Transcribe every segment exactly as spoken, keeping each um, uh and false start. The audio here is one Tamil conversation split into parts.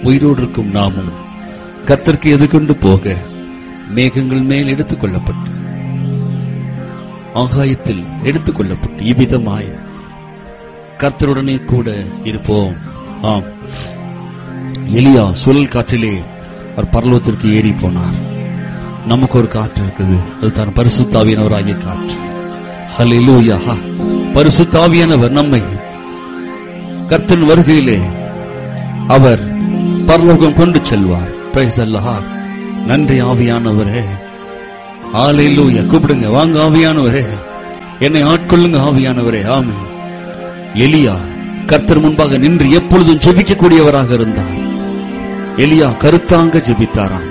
உயிரோடு இருக்கும் நாமும் கர்த்தருக்கு எதிர்கொண்டு போக மேகங்கள் மேல் எடுத்துக் கொள்ளப்பட்டு ஆகாயத்தில் எடுத்துக் கொள்ளப்பட்டு இவ்விதமாய் கர்த்தருடனே கூட இருப்போம். ஆம், எலியா சுழல் காற்றிலே அவர் பரலோகத்திற்கு ஏறி போனார். நமக்கு ஒரு காற்று இருக்குது, அதுதான் பரிசுத்த ஆவியானவராகிய காற்று. ஹல்லேலூயா. பரிசுத்த ஆவியானவர் நம்மை கர்த்தரின் வருகையிலே அவர் பரலோகம் கொண்டு செல்வார். Praise the Lord. நன்றி ஆவியானவரே. ஹல்லேலூயா. கூப்பிடுங்க, வாங்க ஆவியானவரே, என்னை ஆட்கொள்ளுங்க ஆவியானவரே. ஆமென். எலியா கர்த்தர் முன்பாக நின்று எப்பொழுதும் ஜெபிக்கக்கூடியவராக இருந்தார். எலியா கருத்தாங்க ஜெபித்தாராம்,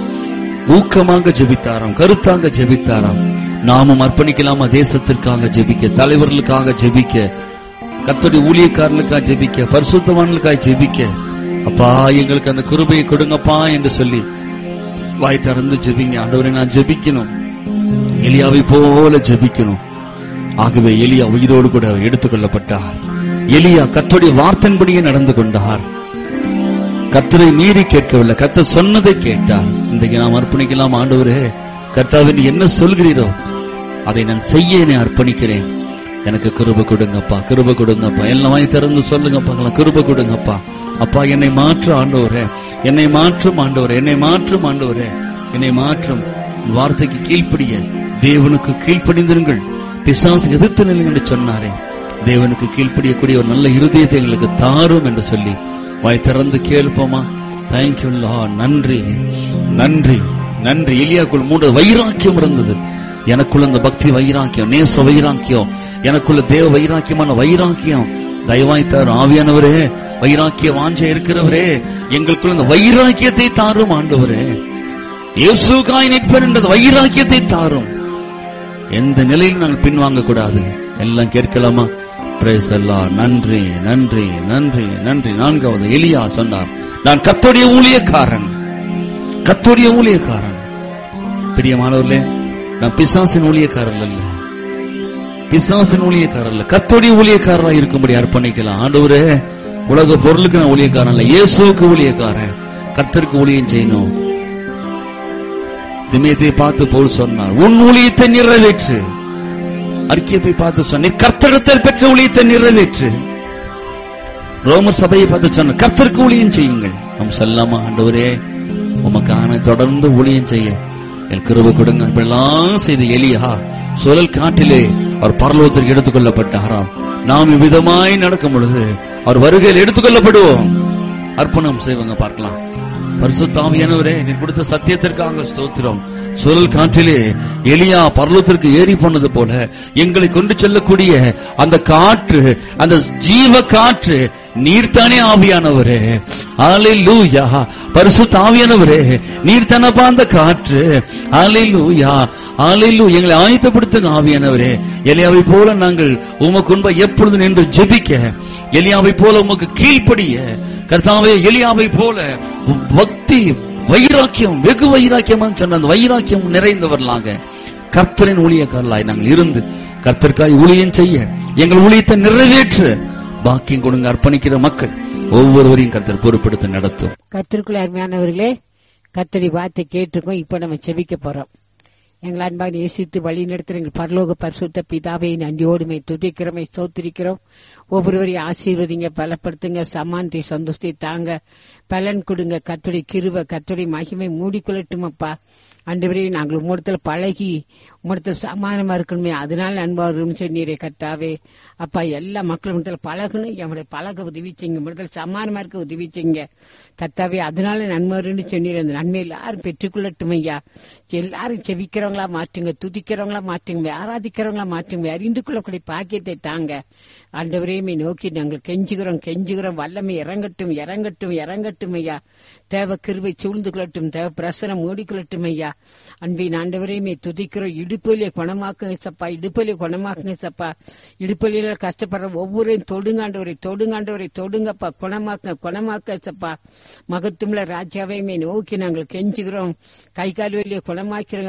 ஊக்கமாக ஜெபித்தாராம், கருத்தாங்க ஜெபித்தாராம். நாமும் அர்ப்பணிக்கலாமா? தேசத்திற்காக ஜெபிக்க, தலைவர்களுக்காக ஜெபிக்க, கர்த்தருடைய ஊழியக்காரர்களுக்காக ஜெபிக்க, பரிசுத்தவான்களுக்காக ஜெபிக்க. அப்பா எங்களுக்கு அந்த கிருபையை கொடுங்கப்பா என்று சொல்லி வாய் திறந்து ஜெபிங்க. ஆண்டவரே நான் ஜெபிக்கணும், எலியாவை போல ஜெபிக்கணும். ஆகவே எலியா உயிரோடு கூட எடுத்துக் கொள்ளப்பட்டார். எலியா கர்த்தருடைய வார்த்தையின்படியே நடந்து கொண்டார். கர்த்தரை மீறி கேட்கவில்லை, கர்த்தர் சொன்னதை கேட்டார். இன்றைக்கு நாம் அர்ப்பணிக்கலாம். ஆண்டவரே கர்த்தாவே நீ என்ன சொல்கிறீரோ அதை நான் செய்ய என்னை அர்ப்பணிக்கிறேன், எனக்கு கிருபை கொடுங்கப்பா, கிருபை கொடுங்கப்பா. எல்லாம் வாய் திறந்து சொல்லுங்கப்பா, கிருபை கொடுங்கப்பா. அப்பா என்னை மாற்று ஆண்டவரே, என்னை மாற்றும் ஆண்டவரே, என்னை மாற்றும் ஆண்டவரே, என்னை மாற்றும். வார்த்தைக்கு கீழ்ப்படிய தேவனுக்கு கீழ்ப்படிந்திருங்கள், பிசாசு எதிர்த்து நில்லுங்கள் என்று சொன்னாரே. தேவனுக்கு கீழ்ப்படியக்கூடிய ஒரு நல்ல இருதயத்தை எங்களுக்கு தாரும் என்று சொல்லி வாய் திறந்து கேள்ப்போமா? Thank you Lord. நன்றி நன்றி நன்றி. எலியாக்குள் மூன்று வைராக்கியம் இருந்தது. எனக்குள்ள அந்த பக்தி வைராக்கியம், நேச வைராக்கியம், எனக்குள்ள தேவ வைராக்கியமான வைராக்கியம் தயவாய் தாரும் ஆவியானவரே. வைராக்கிய வாஞ்சை இருக்கிறவரே, எங்களுக்குள்ள இந்த வைராக்கியத்தை தாரும் ஆண்டவரே. இயேசுக்காய் நிற்பேன் என்ற வைராக்கியத்தை தாரும். எந்த நிலையில் நாங்கள் பின்வாங்க கூடாது. எல்லாம் கேட்கலாமா? பிரைஸ் அல்லாஹ். நன்றி நன்றி நன்றி நன்றி. நான்காவது எலியா சொன்னார், நான் கர்த்தருடைய ஊழியக்காரன், கர்த்தருடைய ஊழியக்காரன். பிரியமானவர்களே, நான் பிசாசின் ஊழியக்காரர் அல்ல, பிசாசின் ஊழியக்காரர் அல்ல, கர்த்தருடைய ஊழியக்காரராக இருக்கும்படி அர்ப்பணிக்கலாம். ஆண்டவரே உலக பொருளுக்கு நான் ஊழியக்காரன் அல்ல, இயேசுவுக்கு ஊழியக்காரன். கர்த்தருக்கு ஊழியம் செய்யணும். திமேத்தை பார்த்து பவுல் சொன்னார், உன் ஊழியத்தை நிறைவேற்று. அறிக்கையை பார்த்து சொன்ன, கர்த்தரிடத்தில் பெற்ற ஊழியத்தை நிறைவேற்று. ரோமர் சபையை பார்த்து சொன்ன, கர்த்தருக்கு ஊழியம் செய்யுங்கள். நாம் சொல்லாமா? ஆண்டவரே உமக்கான தொடர்ந்து ஊழியம் செய்ய என் கிருபை கொடுங்க. இப்படிலாம் செய்த எலியா சுழல் காட்டிலே அவர் பரலோகத்திற்கு எடுத்துக் கொள்ளப்பட்டாராம். நாம் இவ்விதமாய் நடக்கும் பொழுது அவர் வருகையில் எடுத்துக் கொள்ளப்படுவோம். அர்ப்பணம் செய்வாங்க. பார்க்கலாம். பரிசுத்த ஆவியானவரே நீர் கொடுத்த சத்தியத்திற்காக ஸ்தோத்திரம். சுழல் காற்றிலே எலியா பரலோகத்திற்கு ஏறி போனது போல எங்களை கொண்டு செல்லக்கூடிய அந்த காற்று, அந்த ஜீவ காற்று நீர்தானே ஆவியானவரே. அல்லேலூயா. பரிசுத்த ஆவியானவரே நீர் தானப்பா அந்த காற்று. அல்லேலூயா அல்லேலூயா. எங்களை ஆயத்தப்படுத்துங்க ஆவியானவரே. எலியாவை போல நாங்கள் உமக்கு முன்பா எப்பொழுது நின்று ஜெபிக்க, எலியாவை போல உமக்கு கீழ்ப்படிய, கர்த்தாவே எலியாவை போல பக்தி வைராக்கியம், வெகு வைராக்கியம் சொன்ன அந்த வைராக்கியம் நிறைந்தவர்களாக கர்த்தரின் ஊழியக்காரர்களாய் நாங்கள் இருந்து கர்த்தருக்காய் ஊழியம் செய்ய, எங்கள் ஊழியத்தை நிறைவேற்ற பாக்கியம் கொடுங்க. அர்ப்பணிக்கிற மக்கள் ஒவ்வொருவரையும் கர்த்தர் பொறுப்பெடுத்து நடத்தும். கர்த்தருக்குள்ள அருமையானவர்களே, கர்த்தருடைய வார்த்தை கேட்டிருக்கோம். இப்ப நம்ம செபிக்க போறோம். எங்கள் அன்பாக நேசித்து வழி நடத்துற எங்கள் பரலோக பரிசுத்த பிதாவை நன்றியோடுமை துதிக்கிறோமை ஸ்தோத்திரிக்கிறோம். ஒவ்வொருவரையும் ஆசீர்வதிங்க, பலப்படுத்துங்க, சமானத்தை சந்தோஷத்தை தாங்க, பலன் கொடுங்க. கர்த்தருடைய கிருபை, கர்த்தருடைய மகிமை மூடிக்கொள்ளட்டும் அப்பா. ஆண்டவரே நாங்கள் உம்மிடத்தில் பழகி உம்மிடத்தில் சமாதானமா இருக்கணுமே, அதனால அன்பா சொன்னீரே கர்த்தாவே. அப்பா எல்லா மக்களும் பழகணும், எங்களுடைய பழக உதவி செய்யுங்க, உம்மிடத்தில் சமாதானமா இருக்க உதவி செய்யுங்க கர்த்தாவே. அதனால நன்மைன்னு சொன்னீர். அந்த நன்மை எல்லாரும் பெற்றுக்கொள்ளட்டும் ஐயா. எல்லாரும் செவிக்கிறவங்களா மாற்றுங்க, துதிக்கிறவங்களா மாற்றுங்க, ஆராதிக்கிறவங்களா மாற்றுங்க, அறிந்து கொள்ளக்கூடிய பாக்கியத்தை தாங்க ஆண்டவரையுமே நோக்கி நாங்கள் கெஞ்சுகிறோம் கெஞ்சுகிறோம். வல்லமை இறங்கட்டும் இறங்கட்டும் இறங்கட்டும் ஐயா. தேவ கிருபை சூழ்ந்து கொள்ளட்டும், தேவ பிரசனம் மூடிக்கொள்ளட்டும் ஐயா. அன்பின் ஆண்டவரையுமே துதிக்கிறோம். இடுப்பலியை குணமாக்குங்க சப்பா, இடுப்பலியை குணமாக்குங்க சப்பா. இடுப்பலியில கஷ்டப்படுற ஒவ்வொருவரையும் தொடுங்காண்டவரை தொடுங்காண்டவரை தொடுங்கப்பா, குணமாக்க குணமாக்க சப்பா. மகத்துவல ராஜாவையுமே நோக்கி நாங்கள் கெஞ்சுகிறோம். கை கால் வலியை குணமாக்கிறோங்க குணமாக்கி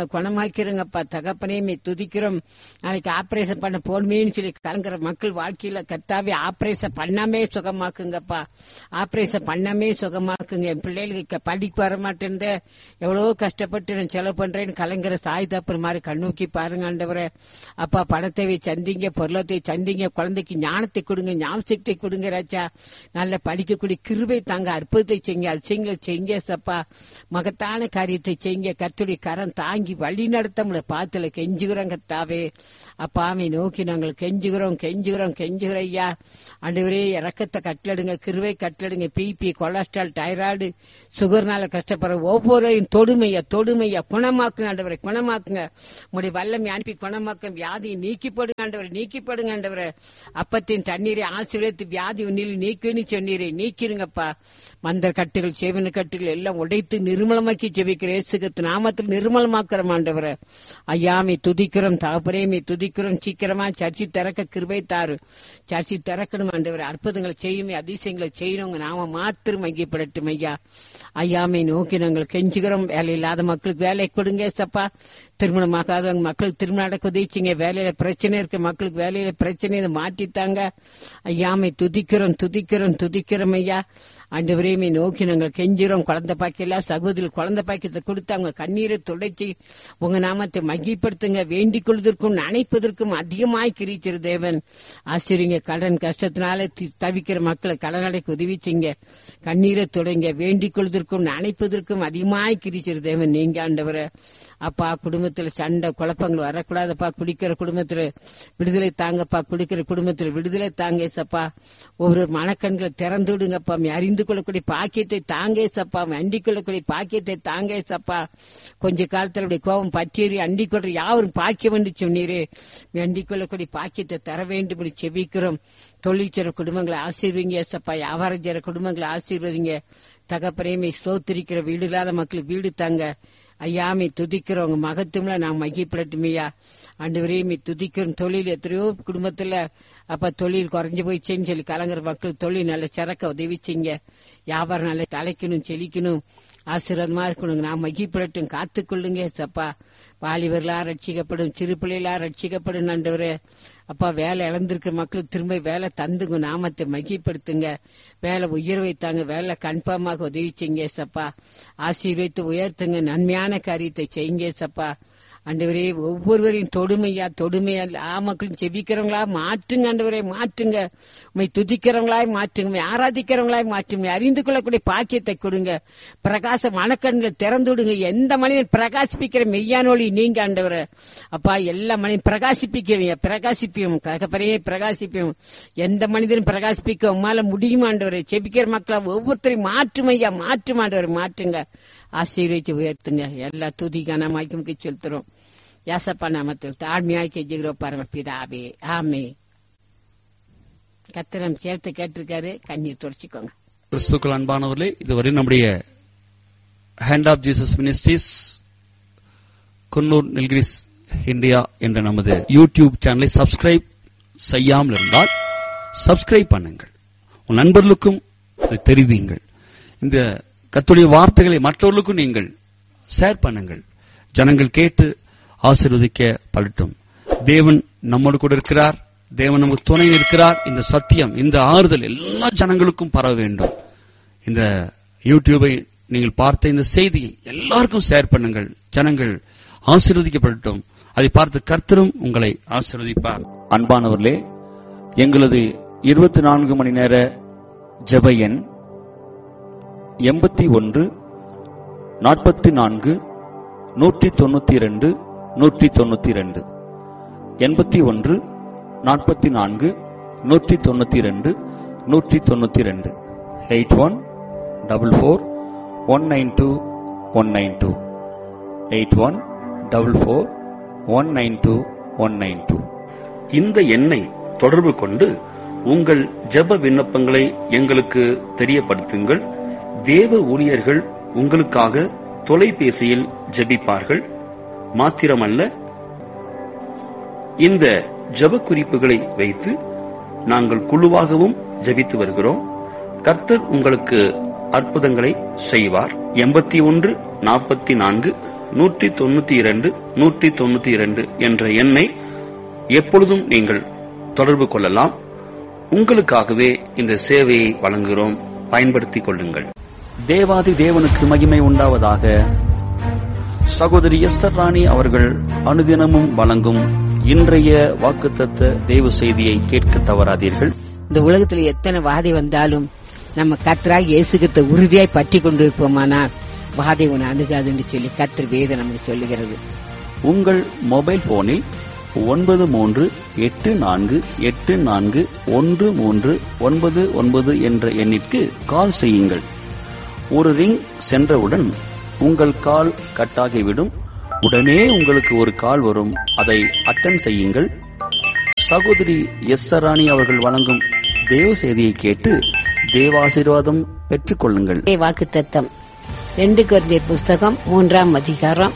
குணமாக்கிருங்கப்பா. தகப்பனே மே துதிக்கிறோம். நாளைக்கு ஆபரேஷன் பண்ண போகணுமேனு சொல்லி கலங்குற மக்கள் வாழ்க்கையில கர்த்தாவே ஆபரேஷன் பண்ணாமே சுகமாக்குங்கப்பா. ஆபரேஷன் பண்ணாமே சுகமாக்குங்க. என் பிள்ளைகளுக்கு படிக்க வர மாட்டேன், எவ்வளவோ கஷ்டப்பட்டு நான் செலவு பண்றேன்னு கலங்குற சாய் தப்புற மாதிரி கண்ணோக்கி பாருங்க ஆண்டவரே. அப்பா பணத்தை சந்திங்க, பொருளத்தை சந்திங்க, குழந்தைக்கு ஞானத்தை கொடுங்க, ஞாபகத்தை கொடுங்க ராஜா. நல்ல படிக்கக்கூடிய கிருபை தாங்க, அற்புதத்தை செய்யுங்க, அதிசயங்களை செய்யுங்க சப்பா. மகத்தான காரியத்தை செய்யுங்க. கர்த்தருடைய கரம் தாங்கி வழி நடத்த முடிய பாத்துல கெஞ்சுகிறோம் கர்த்தாவே. அப்பாவை நோக்கி நாங்கள் கெஞ்சுகிறோம் கெஞ்சுகிறோம் கெஞ்சுகிறோம் ஐயா. ஆண்டவரே இரக்கத்தை கட்டளடுங்க, கிருபை கட்டளடுங்க. பிபி, கொலஸ்ட்ரால், டைராய்டு, சுகர்னால கஷ்டப்படுற ஒவ்வொருவரையும் தொடுமையா தொடுமையா குணமாக்குங்க ஆண்டவரை, குணமாக்குங்க. உங்களுடைய வல்லமை அனுப்பி குணமாக்கும். வியாதியை நீக்கிப்படுங்க ஆண்டவரை, நீக்கிப்படுங்க ஆண்டவரை. அப்பத்தின் தண்ணீரை ஆசீர்வதித்து வியாதி உன்னில் நீக்குன்னு சொன்னீரை நீக்கிருங்கப்பா. மந்தர் கட்டுகள், சேவன கட்டுகள் எல்லாம் உடைத்து நிர்மலமாக்கி ஜெபிக்கிற இயேசுவின் நாமத்தில் நிர்மலமாக்குறோம் ஆண்டவரை. ஐயாமை துதிக்கிறோம், தகப்பனே துதிக்கிறோம். சீக்கிரமா சர்ச்சை திறக்க கிருபை தாரு. சர்ச்சை திறக்கணும் ஆண்டவரை. அற்புதங்களை செய்யுமே, அதிசயங்களை செய்யணும். நாம மாத்திரம் மையப்படட்டும் ஐயா. ஐயாமை நோக்கி நாங்கள் கெஞ்சுகிறோம். வேலை இல்லாத மக்களுக்கு வேலை கொடுங்க சப்பா. திருமணமாகாதவங்க மக்களுக்கு திருமணம் நடக்க உதவிச்சிங்க. வேலையில பிரச்சனை இருக்க மக்களுக்கு வேலையில பிரச்சனை மாற்றித்தாங்க. ஐயாமை துதிக்கிறோம் துதிக்கிறோம் துதிக்கிறோம் ஐயா. ஆண்டவரே நோக்கி நாங்கள் கெஞ்சுறோம். குழந்தை பாக்கியல சகோதரி குழந்தை பாக்கியத்தை கொடுத்து அவங்க கண்ணீரை துடைச்சி உங்க நாமத்தை மகிப்படுத்துங்க. வேண்டிக் கொள்வதற்கும் நினைப்பதற்கும் அதிகமாய் கிரிச்சிரு தேவன். ஆசிரியங்க கடன் கஷ்டத்தினால தவிக்கிற மக்களை கடன் அடைக்க உதவிச்சிங்க. கண்ணீரை துடைங்க. வேண்டிக் கொள்வதற்கும் நினைப்பதற்கும் அதிகமாய் கிரிச்சிரு தேவன் நீங்க ஆண்டவரை. அப்பா குடும்பத்துல சண்டை குழப்பங்கள் வரக்கூடாதப்பா. குடிக்கிற குடும்பத்துல விடுதலை தாங்கப்பா. குடிக்கிற குடும்பத்துல விடுதலை தாங்க சப்பா. ஒவ்வொரு மனக்கண்களை திறந்து விடுங்கப்பா. அறிந்து கொள்ளக்கூடிய பாக்கியத்தை தாங்கே சப்பா. அண்டிக் கொள்ளக்கூடிய பாக்கியத்தை தாங்கே சப்பா. கொஞ்ச காலத்துல கோபம் பற்றியறி அண்டிக் கொள்ற யாரும் பாக்கியம் என்று சொன்னீரே. அண்டிக் கொள்ளக்கூடிய பாக்கியத்தை தர வேண்டும் என்று செபிக்கிறோம். தொழில் செய்ற குடும்பங்களை ஆசீர்வதிங்க சப்பா. வியாபாரம் செய்ற குடும்பங்களை ஆசீர்வதிங்க. தகப்பனே ஸ்தோத்திரிக்கிற வீடு இல்லாத மக்களுக்கு வீடு தாங்க. ஐயாமை துதிக்கிறவங்க மகத்துவம்ல நான் மகிப்படட்டுமையா. ஆண்டவரே துதிக்கிறோம். தொழில் எத்தனையோ குடும்பத்துல அப்ப தொழில் குறைஞ்சு போயிடுச்சேன்னு சொல்லி கலங்குற மக்கள் தொழில் நல்ல சிறக்க உதவி செய்யுங்க. வியாபாரம் நல்ல தலைக்கணும், செழிக்கணும், ஆசீர்வாதமா இருக்கணும். நான் மகிப்படட்டும். காத்துக்கொள்ளுங்க சப்பா. வாலிபர்களா ரட்சிக்கப்படும், சிறு பிள்ளைகளா ரட்சிக்கப்படும் ஆண்டவரே. அப்பா வேலை இழந்திருக்கிற மக்களுக்கு திரும்ப வேலை தந்துங்க. நாமத்தை மகிப்படுத்துங்க. வேலை உயர் வைத்தாங்க. வேலை கன்ஃபார்மாக உதவி செய்யுங்க சப்பா. ஆசீர்வதித்து உயர்த்துங்க. நன்மையான காரியத்தை செய்யுங்க சப்பா. ஆண்டவரே ஒவ்வொருவரையும் தொடுமையா தொடுமையா ஆ மக்களும் செபிக்கிறவங்களா மாற்றுங்க ஆண்டவரே, மாற்றுங்க. உண்மை துதிக்கிறவங்களாய் மாற்றுங்க, ஆராதிக்கிறவங்களாய் மாற்றுங்க. அறிந்து கொள்ளக்கூடிய பாக்கியத்தை கொடுங்க. பிரகாச மனக்கண்களை திறந்து விடுங்க. எந்த மனிதன் பிரகாசிப்பிக்கிற மெய்யானொழி நீங்க ஆண்டவரே. அப்பா எல்லா மனிதன் பிரகாசிப்பிக்க பிரகாசிப்பியும் ககப்பறையே பிரகாசிப்பியும். எந்த மனிதனும் பிரகாசிப்பிக்க உமால முடியுமா ஆண்டவரே. செபிக்கிற மக்களா ஒவ்வொருத்தரையும் மாற்றும் ஐயா, மாற்றும் ஆண்டவரை மாற்றுங்க. ஆசீர்வதிச்சு உயர்த்துங்க. எல்லா துதிக்கான மாய்க்கு செலுத்துறோம். யாசப்பா நாமத்தில் தாழ்மையாய் கெஞ்சுகிறோம் பரமபிதாவே, ஆமே. கத்திரம் சேர்த்து கேட்டிருக்காரு. கண்ணீர் தொடச்சிக்கோங்க. கிறிஸ்துக்கள் அன்பானவர்களே, இதுவரை நம்முடைய hand of Jesus ministries Coonoor Nilgiris India என்ற நமது யூடியூப் சேனலை சப்ஸ்கிரைப் செய்யாமல் இருந்தால் சப்ஸ்கிரைப் பண்ணுங்கள். உன் நண்பர்களுக்கும் தெரிவியுங்கள். இந்த கர்த்தருடைய வார்த்தைகளை மற்றவர்களுக்கும் நீங்கள் ஷேர் பண்ணுங்கள். ஜனங்கள் கேட்டு ஆசீர்வதிக்கப்படட்டும். தேவன் நம்மோடு கூட இருக்கிறார். தேவன் நமக்கு துணை இருக்கிறார். இந்த சத்தியம், இந்த ஆறுதல் எல்லா ஜனங்களுக்கும் பரவ வேண்டும். இந்த யூடியூபை நீங்கள் பார்த்த இந்த செய்தியை எல்லாருக்கும் ஷேர் பண்ணுங்கள். ஜனங்கள் ஆசீர்வதிக்கப்படட்டும். அதை பார்த்து கர்த்தரும் உங்களை ஆசீர்வதிப்பார். அன்பானவர்களே, எங்களது இருபத்தி நான்கு மணி நேர ஜெப எண் எண்பத்தி ஒன்று நாற்பத்தி நான்கு நூற்றி தொண்ணூத்தி இரண்டு நூற்றி தொண்ணூத்தி இரண்டு எண்பத்தி ஒன்று நாற்பத்தி நான்கு நூற்றி தொண்ணூத்தி இரண்டு நூற்றி தொண்ணூத்தி இரண்டு eight one double four one nine two one nine two eight one double four one nine two one nine two. இந்த எண்ணை தொடர்பு கொண்டு உங்கள் ஜெப விண்ணப்பங்களை எங்களுக்கு தெரியப்படுத்துங்கள். தேவ ஊழியர்கள் உங்களுக்காக தொலைபேசியில் ஜெபிப்பார்கள். மாத்திரமல்ல, இந்த ஜெப குறிப்புகளை வைத்து நாங்கள் குழுவாகவும் ஜெபித்து வருகிறோம். கர்த்தர் உங்களுக்கு அற்புதங்களை செய்வார். எண்பத்தி ஒன்று நாற்பத்தி நான்கு நூற்றி தொண்ணூத்தி இரண்டு நூற்றி தொண்ணூத்தி இரண்டு என்ற எண்ணை எப்பொழுதும் நீங்கள் தொடர்பு கொள்ளலாம். உங்களுக்காகவே இந்த சேவையை வழங்குகிறோம், பயன்படுத்திக் கொள்ளுங்கள். தேவாதி தேவனுக்கு மகிமை உண்டாவதாக. சகோதரி எஸ்தர் ராணி அவர்கள் அனுதினமும் வழங்கும் இன்றைய வாக்குத்தத்த தேவ செய்தியை கேட்க தவறாதீர்கள். இந்த உலகத்துல எத்தனை வாதை வந்தாலும் நம்ம கர்த்தராக இயேசுகிட்ட உறுதியாய் பற்றி கொண்டிருப்போமானால் வாதை உன்னை அணுகாதுன்னு சொல்லி கர்த்தர் வேதம் நமக்கு சொல்லுகிறது. உங்கள் மொபைல் போனில் ஒன்பது மூன்று எட்டு நான்கு எட்டு நான்கு ஒன்று மூன்று ஒன்பது ஒன்பது என்ற எண்ணிற்கு கால் செய்யுங்கள். ஒரு ரிங் சென்றவுடன் உங்கள் கால் கட்டாகிவிடும். உடனே உங்களுக்கு ஒரு கால் வரும். அதை அட்டெண்ட் செய்யுங்கள். சகோதரி எஸ்தர் ராணி அவர்கள் வழங்கும் தேவ செய்தியை கேட்டு தேவாசீர்வாதம் பெற்றுக் கொள்ளுங்கள். வாக்குத்தத்தம் ரெண்டு கொரிந்தியர் புஸ்தகம் மூன்றாம் அதிகாரம்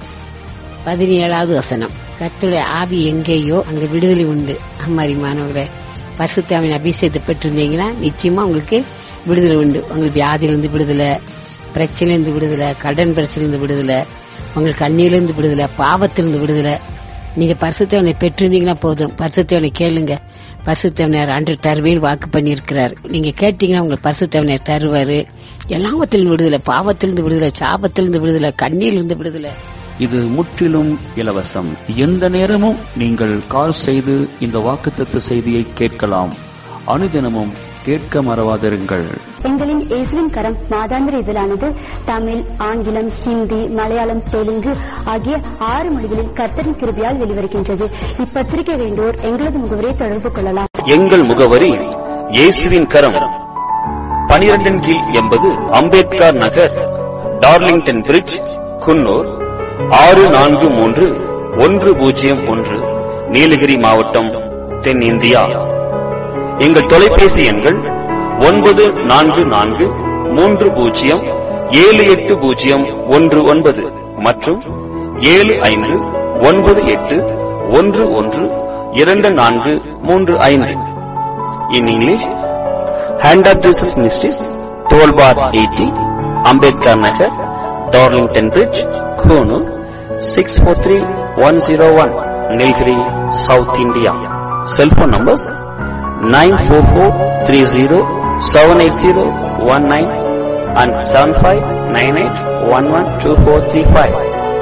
பதினேழாவது வசனம். கர்த்தருடைய ஆவி எங்கேயோ அங்க விடுதலை உண்டு. அம்மாரிமானவர்களே, பரிசுத்தாவின் அபிஷேகத்தை பெற்றிருந்தீங்கன்னா நிச்சயமா உங்களுக்கு விடுதலை உண்டு. உங்களுக்கு வியாதியிலிருந்து விடுதலை, பிரச்சனையிலிருந்து விடுதலை, கடன் பிரச்சனையிலிருந்து விடுதலை, உங்களுக்கு கண்ணியிலிருந்து விடுதலை, பாவத்திலிருந்து விடுதலை. நீங்க பரிசுத்தவனை பெற்றிருந்தீங்கன்னா போதும். பரிசுத்தவனை கேளுங்க. பரிசுத்தவனர் அன்று தருவேன் வாக்கு பண்ணி இருக்கிறார். நீங்க கேட்டீங்கன்னா உங்களுக்கு பரிசுத்தவனர் தருவாரு. எல்லாவத்திலிருந்து விடுதலை, பாவத்திலிருந்து விடுதலை, சாபத்திலிருந்து விடுதலை, கண்ணியிலிருந்து விடுதலை. இது முற்றிலும் இலவசம். எந்த நேரமும் நீங்கள் கால் செய்து இந்த வாக்குத்தத்த செய்தியை கேட்கலாம். அனுதினமும் கேட்க மறவாதிருங்கள். எங்களின் இயேசுவின் கரம் மாதாந்திர இதழானது தமிழ், ஆங்கிலம், ஹிந்தி, மலையாளம், தெலுங்கு ஆகிய ஆறு மொழிகளில் கர்த்தரின் கிருபையால் வெளிவருகின்றது. இப்பத்திரிகை வேண்டோர் எங்களது முகவரியை தொடர்பு கொள்ளலாம். எங்கள் முகவரி இயேசுவின் கரம், பனிரெண்டின் கீழ் எண்பது அம்பேத்கர் நகர், டார்லிங்டன் பிரிட்ஜ், குன்னூர் ஆறு நான்கு மூன்று ஒன்று பூஜ்ஜியம் ஒன்று, நீலகிரி மாவட்டம், தென் இந்தியா. எங்கள் தொலைபேசி எண்கள் ஒன்பது நான்கு நான்கு மூன்று பூஜ்ஜியம் ஏழு எட்டு பூஜ்ஜியம் ஒன்று ஒன்பது மற்றும் ஏழு ஐந்து ஒன்பது எட்டு ஒன்று ஒன்று இரண்டு நான்கு மூன்று ஐந்து. In English, Hand of Jesus Ministries, twelve bar eighty, Ambedkar Nagar, Darlington Bridge, Konoor, six four three one zero one, Nilgiri, South India. Cell phone numbers nine four four three zero seven eight zero one nine and seven five nine eight one one two four three five.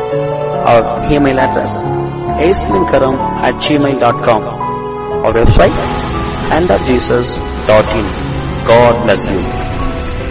Our email address aislinkaram at gmail dot com. Our website hand of jesus dot in. God bless you.